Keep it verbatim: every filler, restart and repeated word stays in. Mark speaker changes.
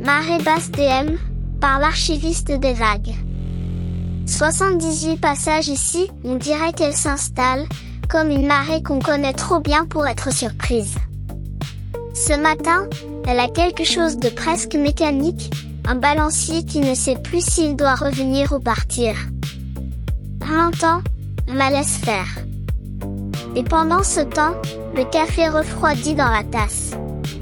Speaker 1: Marée basse D M, par l'archiviste des vagues. soixante-dix-huit passages ici, on dirait qu'elle s'installe, comme une marée qu'on connaît trop bien pour être surprise. Ce matin, elle a quelque chose de presque mécanique, un balancier qui ne sait plus s'il doit revenir ou partir. À un temps, on la laisse faire. Et pendant ce temps, le café refroidit dans la tasse.